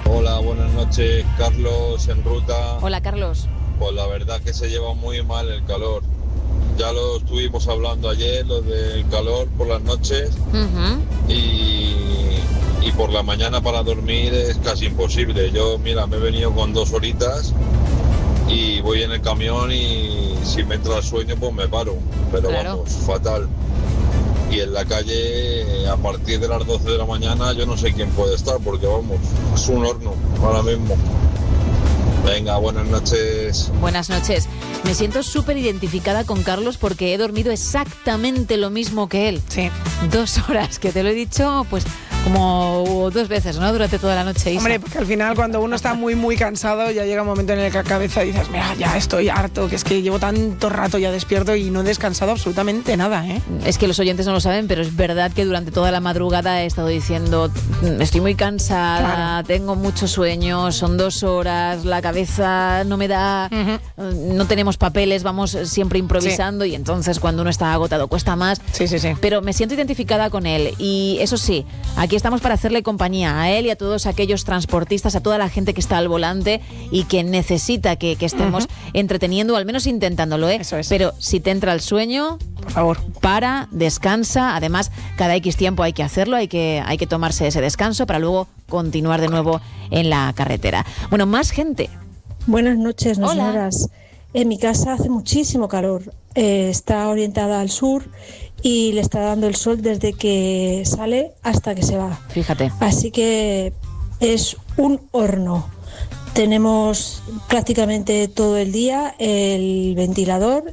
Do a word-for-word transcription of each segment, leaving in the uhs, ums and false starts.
Hola, buenas noches, Carlos en ruta. Hola, Carlos. Pues la verdad que se lleva muy mal el calor. Ya lo estuvimos hablando ayer, lo del calor por las noches. Uh-huh. y, y por la mañana para dormir es casi imposible. Yo, mira, me he venido con dos horitas y voy en el camión y si me entra el sueño pues me paro. Pero Claro. vamos, fatal. Y en la calle, a partir de las doce de la mañana, yo no sé quién puede estar, porque vamos, es un horno ahora mismo. Venga, buenas noches. Buenas noches. Me siento súper identificada con Carlos porque he dormido exactamente lo mismo que él. Sí. Dos horas, que te lo he dicho, pues como dos veces, ¿no? Durante toda la noche, Isa. Hombre, porque al final cuando uno está muy, muy cansado, ya llega un momento en el que a cabeza dices, mira, ya estoy harto, que es que llevo tanto rato ya despierto y no he descansado absolutamente nada, ¿eh? Es que los oyentes no lo saben, pero es verdad que durante toda la madrugada he estado diciendo, estoy muy cansada, Claro. tengo mucho sueño, son dos horas, la cabeza no me da, Uh-huh. no tenemos papeles, vamos siempre improvisando y entonces cuando uno está agotado cuesta más. Sí, sí, sí. Pero me siento identificada con él y eso sí, aquí estamos para hacerle compañía a él y a todos aquellos transportistas, a toda la gente que está al volante y que necesita que, que estemos uh-huh. entreteniendo, o al menos intentándolo, ¿eh? Eso es. Pero si te entra el sueño, por favor, para, descansa. Además, cada X tiempo hay que hacerlo, hay que, hay que tomarse ese descanso para luego continuar de nuevo en la carretera. Bueno, más gente. Buenas noches, Hola. señoras. En mi casa hace muchísimo calor. Eh, está orientada al sur y le está dando el sol desde que sale hasta que se va. Fíjate. Así que es un horno. Tenemos prácticamente todo el día el ventilador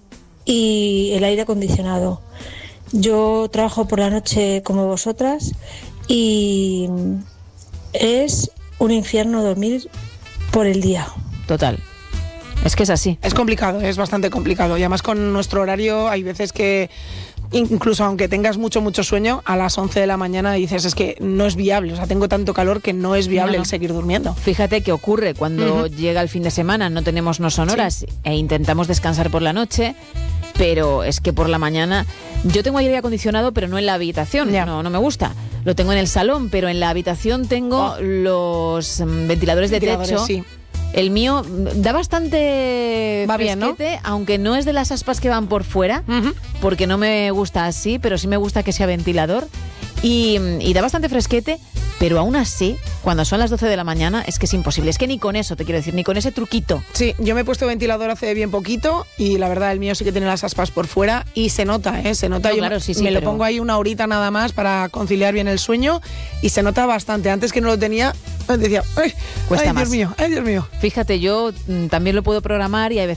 y el aire acondicionado. Yo trabajo por la noche como vosotras y es un infierno dormir por el día. Total. Es que es así. Es complicado, es bastante complicado. Y además con nuestro horario hay veces que incluso aunque tengas mucho, mucho sueño, a las once de la mañana dices, es que no es viable. O sea, tengo tanto calor que no es viable no, no. el seguir durmiendo. Fíjate qué ocurre cuando uh-huh. llega el fin de semana, no tenemos no son horas sí. e intentamos descansar por la noche, pero es que por la mañana... Yo tengo aire acondicionado, pero no en la habitación, yeah. no, no me gusta. Lo tengo en el salón, pero en la habitación tengo oh. los um, ventiladores de ventiladores, techo. Sí. El mío da bastante Va bien, ¿no? Aunque no es de las aspas que van por fuera, uh-huh. porque no me gusta así, pero sí me gusta que sea ventilador. Y, y da bastante fresquete, pero aún así, cuando son las doce de la mañana, es que es imposible. Es que ni con eso, te quiero decir, ni con ese truquito. Sí, yo me he puesto ventilador hace bien poquito y la verdad el mío sí que tiene las aspas por fuera y se nota, ¿eh? Se nota. No, yo claro, sí, sí, me pero... lo pongo ahí una horita nada más para conciliar bien el sueño y se nota bastante. Antes que no lo tenía, decía, ¡ay, Cuesta ay más. Dios mío, ay Dios mío! Fíjate, yo también lo puedo programar y hay veces